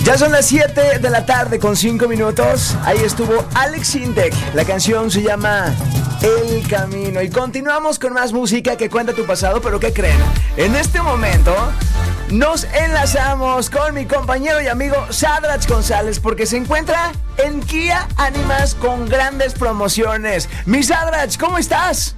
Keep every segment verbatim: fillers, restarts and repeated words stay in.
Ya son las siete de la tarde con cinco minutos. Ahí estuvo Alex Intec. La canción se llama El Camino. Y continuamos con más música que cuenta tu pasado. Pero ¿qué creen? En este momento nos enlazamos con mi compañero y amigo Sadrach González, porque se encuentra en Kia Animas con grandes promociones. Mi Sadrach, ¿cómo estás?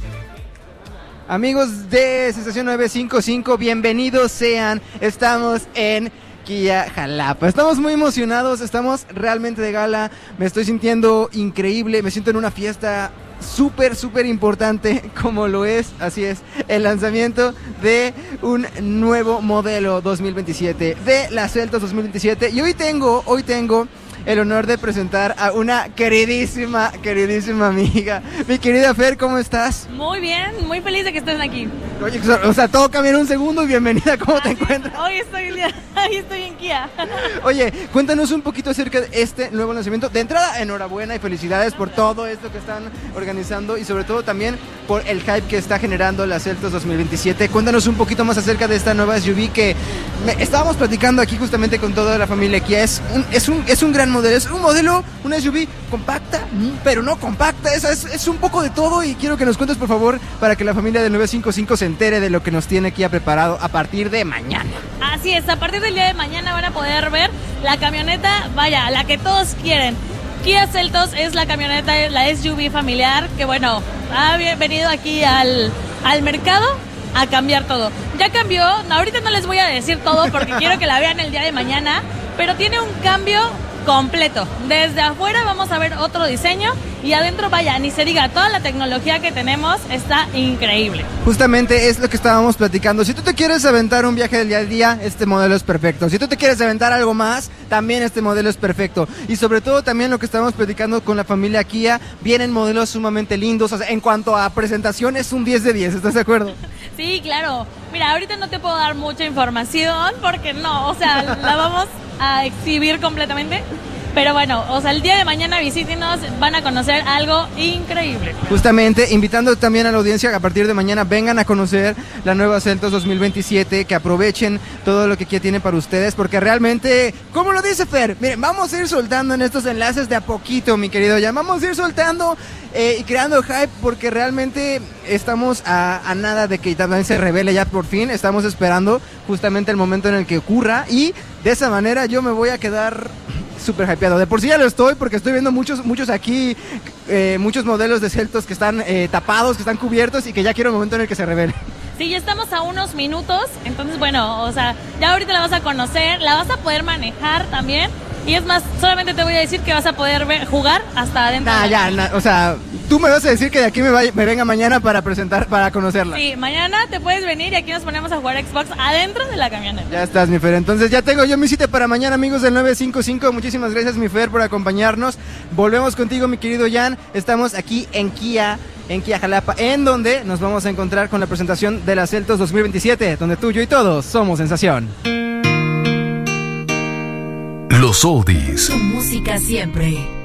Amigos de Sensación novecientos cincuenta y cinco, bienvenidos sean. Estamos en Kia Jalapa. Estamos muy emocionados, estamos realmente de gala. Me estoy sintiendo increíble, me siento en una fiesta súper, súper importante, como lo es, así es, el lanzamiento de un nuevo modelo dos mil veintisiete, de la Seltos dos mil veintisiete. Y hoy tengo, hoy tengo el honor de presentar a una queridísima, queridísima amiga. Mi querida Fer, ¿cómo estás? Muy bien, muy feliz de que estés aquí. Oye, o sea, todo cambia en un segundo. Bienvenida, ¿cómo te encuentras? Hoy estoy, hoy estoy en Kia. Oye, cuéntanos un poquito acerca de este nuevo lanzamiento. De entrada, enhorabuena y felicidades por todo esto que están organizando y sobre todo también por el hype que está generando la Seltos dos mil veintisiete. Cuéntanos un poquito más acerca de esta nueva S U V que me, estábamos platicando aquí justamente con toda la familia Kia. Es un, es un, es un gran modelo, es un modelo, una S U V compacta, pero no compacta, es, es, es un poco de todo y quiero que nos cuentes por favor para que la familia del novecientos cincuenta y cinco se entere de lo que nos tiene Kia preparado a partir de mañana. Así es, a partir del día de mañana van a poder ver la camioneta, vaya, la que todos quieren. Kia Seltos es la camioneta, la S U V familiar que bueno, ha venido aquí al, al mercado a cambiar todo. Ya cambió, ahorita no les voy a decir todo porque quiero que la vean el día de mañana, pero tiene un cambio completo. Desde afuera vamos a ver otro diseño y adentro, vaya, ni se diga, toda la tecnología que tenemos está increíble. Justamente es lo que estábamos platicando. Si tú te quieres aventar un viaje del día a día, este modelo es perfecto. Si tú te quieres aventar algo más, también este modelo es perfecto. Y sobre todo también lo que estábamos platicando con la familia Kia, vienen modelos sumamente lindos. O sea, en cuanto a presentación es un diez de diez, ¿estás de acuerdo? Sí, claro. Mira, ahorita no te puedo dar mucha información porque no, o sea, la vamos a exhibir completamente. Pero bueno, o sea, el día de mañana visítenos, van a conocer algo increíble. Justamente, invitando también a la audiencia que a partir de mañana vengan a conocer la nueva Seltos dos mil veintisiete, que aprovechen todo lo que Kia tiene para ustedes, porque realmente, ¿cómo lo dice Fer? Miren, vamos a ir soltando en estos enlaces de a poquito, mi querido Jan, vamos a ir soltando eh, y creando hype, porque realmente estamos a, a nada de que también se revele ya por fin, estamos esperando justamente el momento en el que ocurra, y de esa manera yo me voy a quedar súper hypeado. De por sí ya lo estoy porque estoy viendo muchos muchos aquí, eh, muchos modelos de Seltos que están eh, tapados, que están cubiertos y que ya quiero el momento en el que se revele. Sí, ya estamos a unos minutos, entonces bueno, o sea, ya ahorita la vas a conocer, la vas a poder manejar también. Y es más, solamente te voy a decir que vas a poder ver, jugar hasta adentro. Nah, ya, nah, o sea, tú me vas a decir que de aquí me, vaya, me venga mañana para presentar, para conocerla. Sí, mañana te puedes venir y aquí nos ponemos a jugar Xbox adentro de la camioneta. Ya estás, mi Fer. Entonces ya tengo yo mi cita para mañana, amigos del novecientos cincuenta y cinco. Muchísimas gracias, mi Fer, por acompañarnos. Volvemos contigo, mi querido Jan. Estamos aquí en Kia, en Kia Jalapa, en donde nos vamos a encontrar con la presentación de la Seltos dos mil veintisiete, donde tú, yo y todos somos sensación. Los oldies. Tu música siempre.